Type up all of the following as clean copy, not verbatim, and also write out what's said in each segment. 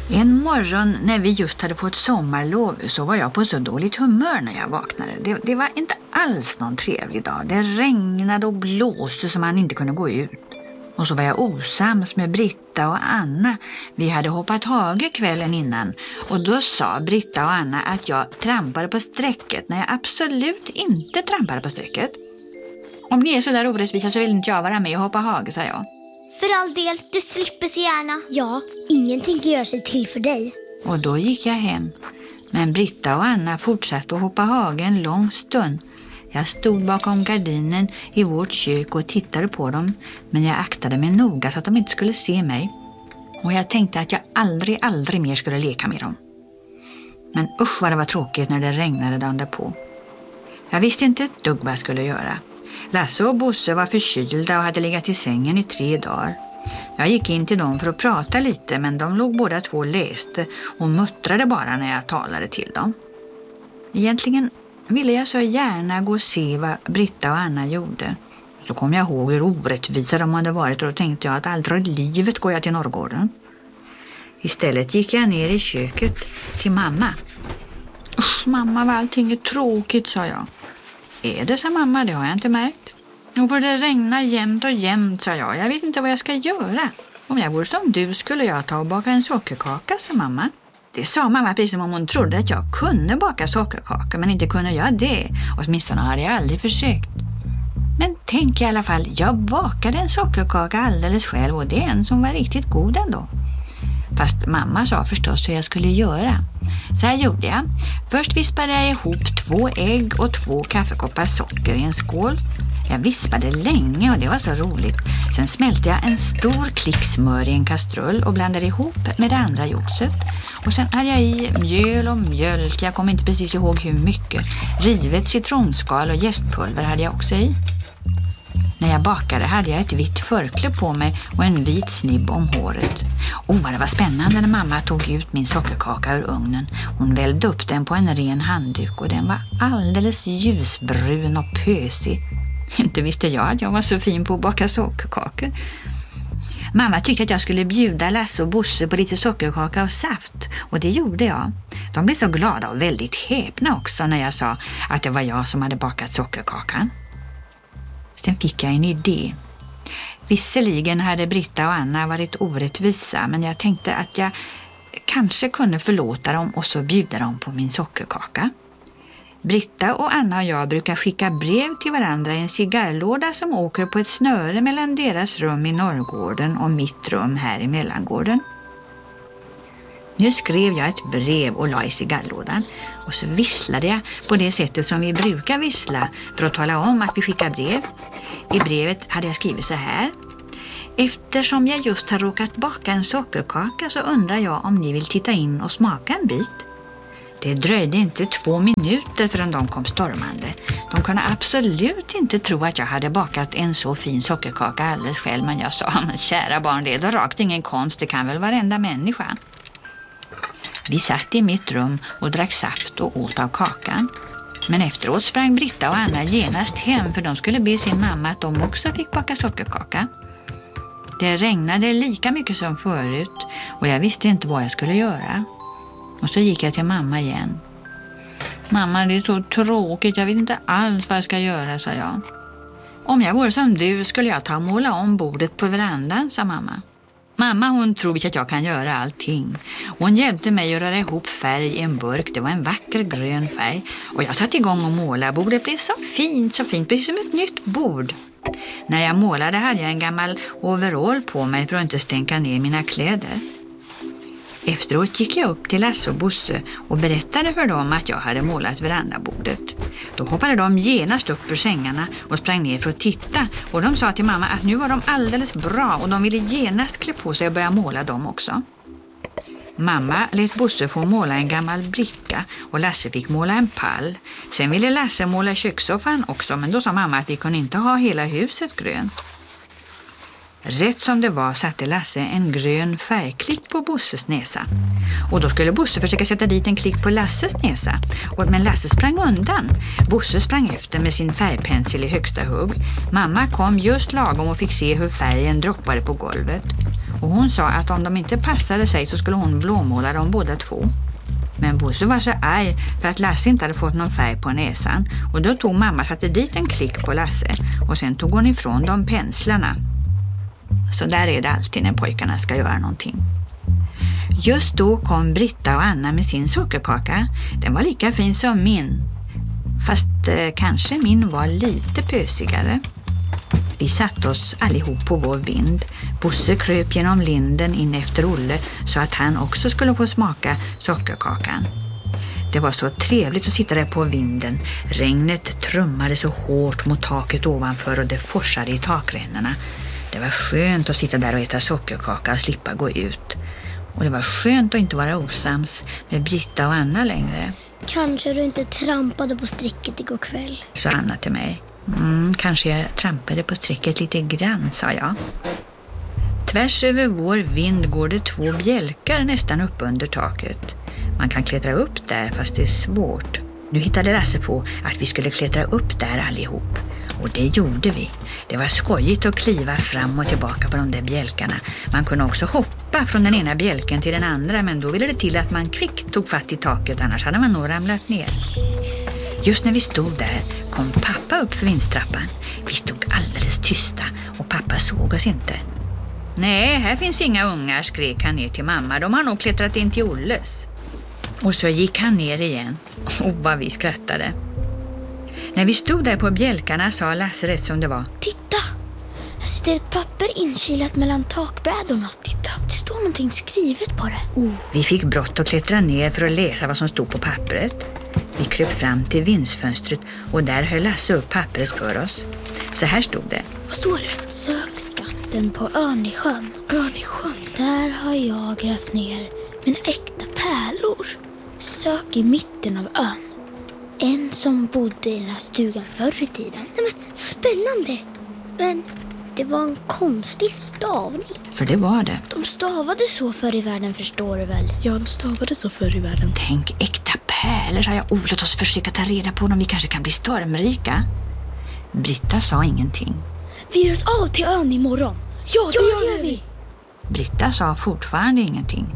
En morgon när vi just hade fått sommarlov så var jag på så dåligt humör när jag vaknade. Det var inte alls någon trevlig dag. Det regnade och blåste så man inte kunde gå ut. Och så var jag osams med Britta och Anna. Vi hade hoppat hage kvällen innan och då sa Britta och Anna att jag trampade på strecket när jag absolut inte trampade på strecket. Om ni är så där orättvisa så vill inte jag vara med och hoppa hage, sa jag. För all del, du slipper så gärna. Ja, ingen tänker göra sig till för dig. Och då gick jag hem. Men Britta och Anna fortsatte att hoppa hage en lång stund. Jag stod bakom gardinen i vårt kök och tittade på dem. Men jag aktade mig noga så att de inte skulle se mig. Och jag tänkte att jag aldrig mer skulle leka med dem. Men usch vad det var tråkigt när det regnade dagen därpå. Jag visste inte ett dugg vad jag skulle göra. Lasse och Bosse var förkylda och hade legat i sängen i 3 dagar. Jag gick in till dem för att prata lite, men de låg båda två och läste och muttrade bara när jag talade till dem. Egentligen ville jag så gärna gå och se vad Britta och Anna gjorde. Så kom jag ihåg hur orättvisa de hade varit och då tänkte jag att aldrig i livet går jag till Norrgården. Istället gick jag ner i köket till mamma. Mamma, vad allting är tråkigt, sa jag. Är det, sa mamma, det har jag inte märkt. Nu får det regna jämt, sa jag. Jag vet inte vad jag ska göra. Om jag vore som du skulle jag ta och baka en sockerkaka, sa mamma. Det sa mamma precis som om hon trodde att jag kunde baka sockerkaka, men inte kunde jag det. Åtminstone hade jag aldrig försökt. Men tänk i alla fall, jag bakade en sockerkaka alldeles själv och det är en som var riktigt god ändå. Fast mamma sa förstås hur jag skulle göra. Så här gjorde jag. Först vispade jag ihop 2 ägg och 2 kaffekoppar socker i en skål. Jag vispade länge och det var så roligt. Sen smälte jag en stor klick smör i en kastrull och blandade ihop med det andra joxet. Och sen hade jag i mjöl och mjölk, jag kommer inte precis ihåg hur mycket. Rivet citronskal och jästpulver hade jag också i. När jag bakade hade jag ett vitt förkläde på mig och en vit snibb om håret. Vad det var spännande när mamma tog ut min sockerkaka ur ugnen. Hon välvde upp den på en ren handduk och den var alldeles ljusbrun och pösig. Inte visste jag att jag var så fin på att baka sockerkakor. Mamma tyckte att jag skulle bjuda Lasse och Bosse på lite sockerkaka och saft. Och det gjorde jag. De blev så glada och väldigt häpna också när jag sa att det var jag som hade bakat sockerkakan. Sen fick jag en idé. Visserligen hade Britta och Anna varit orättvisa, men jag tänkte att jag kanske kunde förlåta dem och så bjuda dem på min sockerkaka. Britta och Anna och jag brukar skicka brev till varandra i en cigarrlåda som åker på ett snöre mellan deras rum i Norrgården och mitt rum här i Mellangården. Nu skrev jag ett brev och la i cigarrlådan och så visslade jag på det sättet som vi brukar vissla för att tala om att vi skickar brev. I brevet hade jag skrivit så här: eftersom jag just har råkat baka en sockerkaka så undrar jag om ni vill titta in och smaka en bit. Det dröjde inte 2 minuter förrän de kom stormande. De kunde absolut inte tro att jag hade bakat en så fin sockerkaka alldeles själv, men jag sa, men kära barn, det är då rakt ingen konst, det kan väl varenda människa. Vi satt i mitt rum och drack saft och åt av kakan. Men efteråt sprang Britta och Anna genast hem för de skulle be sin mamma att de också fick baka sockerkaka. Det regnade lika mycket som förut och jag visste inte vad jag skulle göra. Och så gick jag till mamma igen. Mamma, det är så tråkigt, jag vet inte alls vad jag ska göra, sa jag. Om jag vore som du skulle jag ta och måla om bordet på verandan, sa mamma. Mamma, hon tror att jag kan göra allting. Hon hjälpte mig att röra ihop färg i en burk. Det var en vacker grön färg. Och jag satte igång och måla. Bordet blev så fint, precis som ett nytt bord. När jag målade hade jag en gammal overall på mig för att inte stänka ner mina kläder. Efteråt gick jag upp till Lasse och Bosse och berättade för dem att jag hade målat verandabordet. Då hoppade de genast upp ur sängarna och sprang ner för att titta. Och de sa till mamma att nu var de alldeles bra och de ville genast klä på sig och börja måla dem också. Mamma lät Bosse få måla en gammal bricka och Lasse fick måla en pall. Sen ville Lasse måla kökssoffan också, men då sa mamma att vi kunde inte ha hela huset grönt. Rätt som det var satte Lasse en grön färgklick på Bosses näsa. Och då skulle Bosse försöka sätta dit en klick på Lasses näsa. Men Lasse sprang undan. Bosse sprang efter med sin färgpensel i högsta hugg. Mamma kom just lagom och fick se hur färgen droppade på golvet. och hon sa att om de inte passade sig så skulle hon blåmåla dem båda två. Men Bosse var så arg för att Lasse inte hade fått någon färg på näsan och då tog mamma satte dit en klick på Lasse och sen tog hon ifrån dem penslarna. Så där är det alltid när pojkarna ska göra någonting. Just då kom Britta och Anna med sin sockerkaka. Den var lika fin som min. Fast kanske min var lite pösigare. Vi satte oss allihop på vår vind. Bosse kröp genom linden in efter Olle så att han också skulle få smaka sockerkakan. Det var så trevligt att sitta där på vinden. Regnet trummade så hårt mot taket ovanför och det forsade i takrännorna. Det var skönt att sitta där och äta sockerkaka och slippa gå ut. Och det var skönt att inte vara osams med Britta och Anna längre. Kanske du inte trampade på strecket igår kväll, sa Anna till mig. Kanske jag trampade på strecket lite grann, sa jag. Tvärs över vår vind går det 2 bjälkar nästan upp under taket. Man kan klättra upp där fast det är svårt. Nu hittade Lasse på att vi skulle klättra upp där allihop. Och det gjorde vi. Det var skojigt att kliva fram och tillbaka på de där bjälkarna. Man kunde också hoppa från den ena bjälken till den andra, men då ville det till att man kvickt tog fatt i taket, annars hade man nog ramlat ner. Just när vi stod där kom pappa upp för vindstrappan. Vi stod alldeles tysta och pappa såg oss inte. Nej, här finns inga ungar, skrek han ner till mamma. De har nog klättrat in till Olles. Och så gick han ner igen. Och vad vi skrattade. När vi stod där på bjälkarna sa Lasse rätt som det var. Titta! Här sitter ett papper inkilat mellan takbrädorna. Titta, det står någonting skrivet på det. Vi fick brått att klättra ner för att läsa vad som stod på pappret. Vi kröp fram till vindsfönstret och där höll Lasse upp pappret för oss. Så här stod det. Vad står det? Sök skatten på ön i sjön. Ön i sjön? Där har jag grävt ner mina äkta pärlor. Sök i mitten av ön. En som bodde i den här stugan förr i tiden. Nej, men så spännande. Men det var en konstig stavning. För det var det. De stavade så förr i världen, förstår du väl? Ja, de stavade så förr i världen. Tänk, äkta pärlor, sa jag. Låt oss försöka ta reda på dem. Vi kanske kan bli stormrika. Britta sa ingenting. Vi ger oss av till ön imorgon. Ja, det gör vi. Britta sa fortfarande ingenting.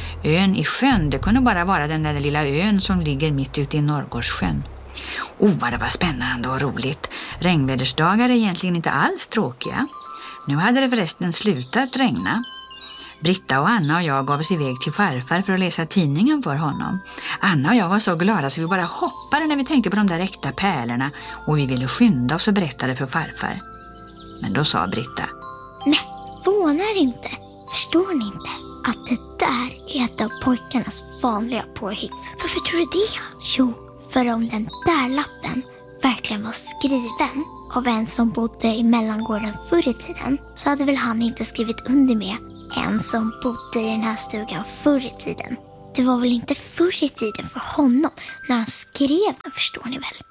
Ön i sjön, det kunde bara vara den där lilla ön som ligger mitt ute i Norrgårdssjön. Vad det var spännande och roligt. Regnvädersdagar är egentligen inte alls tråkiga. Nu hade det förresten slutat regna. Britta och Anna och jag gav oss iväg till farfar för att läsa tidningen för honom. Anna och jag var så glada så vi bara hoppade när vi tänkte på de där äkta pärlorna och vi ville skynda oss och berätta det för farfar. Men då sa Britta. Nej, förvånar inte. Förstår ni inte att det där är ett av pojkarnas vanliga påhitt? Varför tror du det? Jo, för om den där lappen verkligen var skriven av en som bodde i mellangården förr i tiden så hade väl han inte skrivit under med en som bodde i den här stugan förr i tiden. Det var väl inte förr i tiden för honom när han skrev den, förstår ni väl?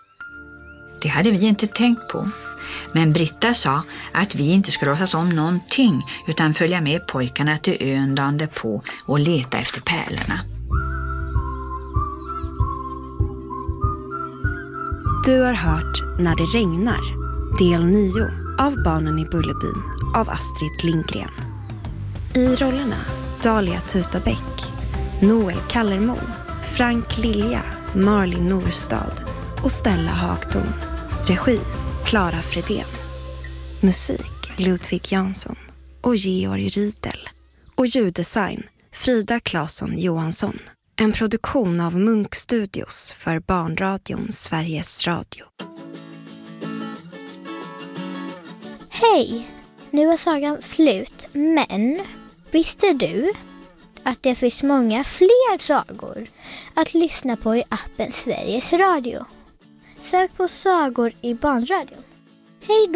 Det hade vi inte tänkt på. Men Britta sa att vi inte skulle låtsas om någonting utan följa med pojkarna till ön dagen därpå och leta efter pärlorna. Du har hört När det regnar, del 9 av Barnen i Bullerbyn av Astrid Lindgren. I rollerna Dahlia Tutabäck, Noel Kallermo, Frank Lilja, Marlin Norstad och Stella Hagtorn. Regi Clara Fredén. Musik Ludvig Jansson och Georg Riedel. Och ljuddesign Frida Claesson Johansson. En produktion av Munk Studios för Barnradion Sveriges Radio. Hej! Nu är sagan slut, men visste du att det finns många fler sagor att lyssna på i appen Sveriges Radio? Sök på sagor i Barnradion. Hej då!